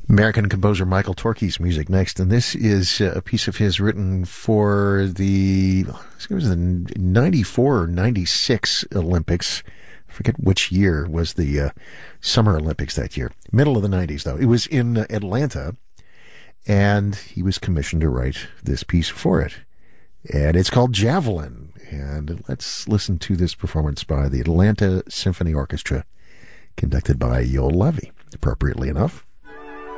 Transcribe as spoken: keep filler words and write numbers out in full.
American composer Michael Torke's music next, and this is uh, a piece of his written for the, I think it was the ninety-four or ninety-six Olympics. I forget which year was the uh, Summer Olympics that year. Middle of the nineties, though. It was in uh, Atlanta, and he was commissioned to write this piece for it. And it's called Javelin. And let's listen to this performance by the Atlanta Symphony Orchestra, conducted by Yoel Levy, appropriately enough.